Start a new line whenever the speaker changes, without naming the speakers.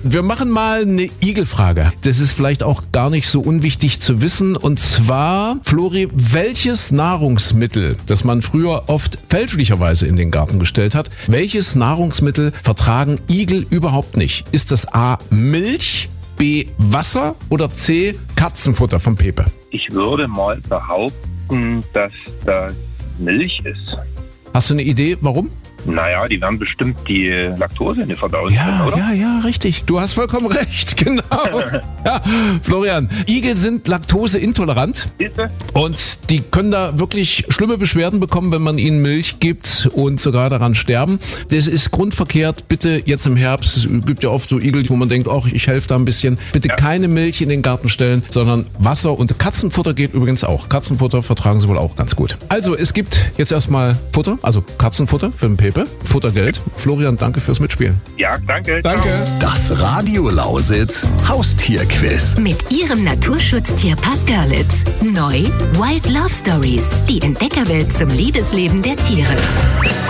wir machen mal eine Igelfrage. Das ist vielleicht auch gar nicht so unwichtig zu wissen. Und zwar, Flori, welches Nahrungsmittel, das man früher oft fälschlicherweise in den Garten gestellt hat, welches Nahrungsmittel vertragen Igel überhaupt nicht? Ist das A, Milch, B, Wasser oder C, Katzenfutter von Pepe?
Ich würde mal behaupten, dass das Milch ist.
Hast du eine Idee, warum?
Naja, die werden bestimmt die Laktose nicht verdauen können, oder?
Ja, richtig. Du hast vollkommen recht, genau. Ja, Florian, Igel sind laktoseintolerant
Bitte?
und die können da wirklich schlimme Beschwerden bekommen, wenn man ihnen Milch gibt und sogar daran sterben. Das ist grundverkehrt. Bitte jetzt im Herbst, es gibt ja oft so Igel, wo man denkt, ach, ich helfe da ein bisschen. Bitte keine Milch in den Garten stellen, sondern Wasser und Katzenfutter geht übrigens auch. Katzenfutter vertragen sie wohl auch ganz gut. Also es gibt jetzt erstmal Futter, also Katzenfutter für den Pepe. Futtergeld. Florian, danke fürs Mitspielen.
Ja, danke.
Danke.
Ciao.
Das Radio Lausitz Haustierquiz.
Mit Ihrem Naturschutz-Tierpark Görlitz. Neu Wild Love Stories. Die Entdeckerwelt zum Liebesleben der Tiere.